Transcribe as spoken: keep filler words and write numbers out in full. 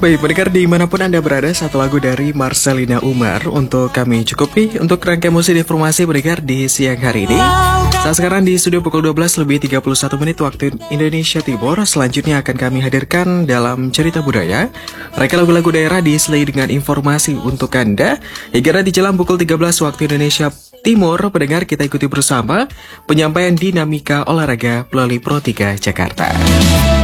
Baik, pendengar dimanapun Anda berada, satu lagu dari Marcelina Umar untuk kami cukupi untuk rangkaian musik informasi pendengar di siang hari ini. Saat sekarang di studio pukul dua belas lebih tiga puluh satu menit waktu Indonesia Timur. Selanjutnya akan kami hadirkan dalam cerita budaya rangkaian lagu-lagu daerah diselingi dengan informasi untuk Anda. Hingga nanti jelang pukul tiga belas waktu Indonesia Timur, pendengar kita ikuti bersama penyampaian dinamika olahraga melalui Pro tiga Jakarta.